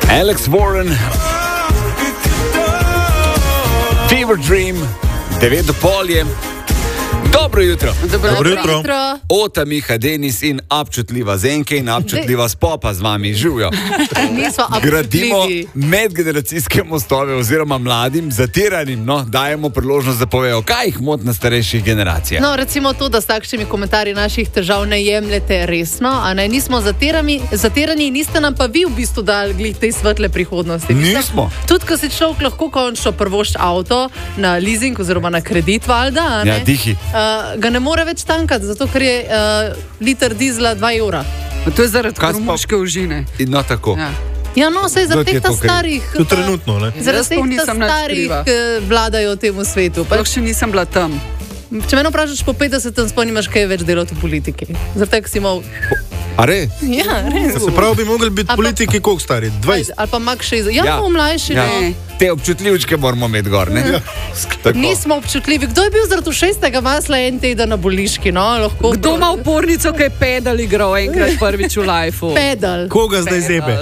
Alex Warren, Fever Dream, 9:30. Dobro jutro. Dobro jutro. Ota, Miha, Denis in občutljiva Zenke in občutljiva Spopa z vami živijo. Nismo Gradimo občutljivi. medgeneracijske mostove oziroma mladim, zatiranim, dajemo priložnost, da povejo, kaj jih moti na starejših generacijah. No, recimo to, da s takšnimi komentarji naših težav ne jemljete resno, a ne, nismo zatirani, niste nam pa vi v bistvu dali glih tej svetle prihodnosti. Nismo. Tudi, ko si človek lahko končno prvošč avto na leasing oziroma na kredit, valjda, a ne? Ja, dihi. Ga ne more več tankati, zato ker je liter dizla 2 evra. To je zaradi Kaj kromoške užine. No, tako. Ja. Ja, no, sej Kdo zaradi ti je teh to kriv? starih. To trenutno, ne? Zaradi Jaz to teh nisem nič starih kriva. vladajo temu svetu. Sploh še nisem bila tam. Če me vprašaš po 50, sploh nimaš kaj več delati v politiki. Zaradi tega si imel. A re? Ja, res. Se pravi, bi mogli biti politiki koliko stari? 20? Ali pa mak 60. Ja, ja. Mlajši, Ja. ne. Te občutljivčke moramo imeti gor, ne? Ja. Tako. Nismo občutljivi. Kdo je bil zaradi 6. masla en teden na boliški? No? Lahko Kdo ima upornico, ki je pedal igral enkrat prvič v lifeu? pedal? Koga zdaj zebe?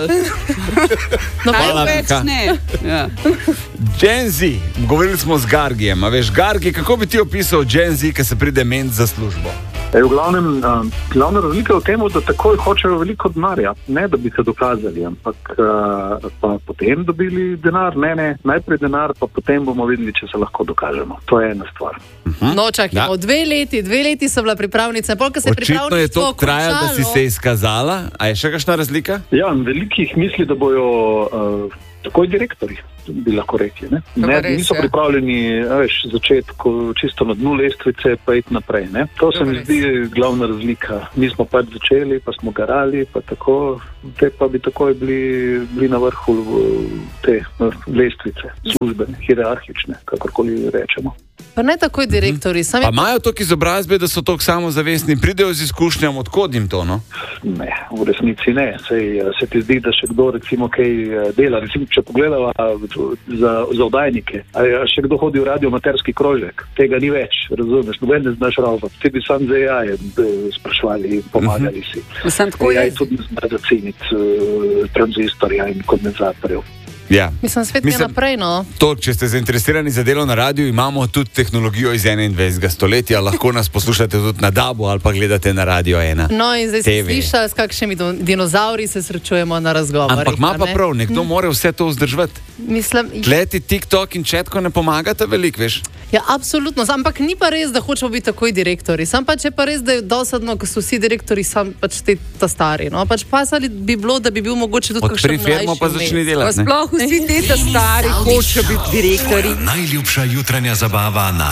No, Hvala, Več Miha. ne. Ja. Gen Z, govorili smo z Gargijem, a veš, Gargi, kako bi ti opisal Gen Z, ki se pride ment za službo? V glavnem, glavna razlika je v tem, da takoj hočejo veliko denarja, ne da bi se dokazali, ampak pa potem dobili denar, ne, najprej denar, pa potem bomo videli, če se lahko dokažemo. To je ena stvar. No, čakajmo, Ja. 2 leti so bila pripravnica. Polka se Očitno je to trajalo, da si se izkazala. A je še kakšna razlika? Ja, velikih misli, da bojo takoj direktori, bi lahko rekli. Ne, pa res, niso ja. pripravljeni začeti čisto na dnu lestvice, pa iti naprej. Ne. To se mi res. zdi glavna razlika. Mi smo pač začeli, pa smo garali, pa tako, te pa bi takoj bili na vrhu te lestvice, službene, hierarhične, kakorkoli rečemo. Pa ne takoj direktori. Sami Pa imajo toliko izobrazbe, da so toliko samozavestni, pridejo z izkušnjam, odkod jim to, no? Ne, v resnici ne. Se ti zdi, da še kdo recimo kaj dela. Recimo, če pogledava za oddajnike, a še kdo hodi v radiomaterski krožek, tega ni več, razumeš, noben ne znaš ravati. Ti bi sam za AI sprašvali in pomagali si. Sem tako AI jaz. tudi ne zna zaceniti tranzistorja in kondenzatorjev. Ja. Mislim, svet gre naprej, no. To, če ste zainteresirani za delo na radiju, imamo tudi tehnologijo iz 21. stoletja, lahko nas poslušate tudi na DAB-u ali pa gledate na Radio 1. No, in zdaj si TV. slišali, s kakšnimi dinozauri se srečujemo na razgovorih. Ampak ima a pa ne? prav, nekdo mora vse to vzdrževati. Mislim, Tleti TikTok in četko ne pomagata veliko, veš? ja, absolutno. Ampak ni pa res, da hočemo biti takoj direktori. Sam pač je pa res, da je dosadno, ko so vsi direktori sam pač te ta stari. No? Pač pasali bi bilo, da bi bil mogoče tudi Odpri kakšen firmo pa mlajši začni vmes. Pa delati. Ne? sploh vsi te stari hočejo biti direktori. Najljubša jutranja zabava na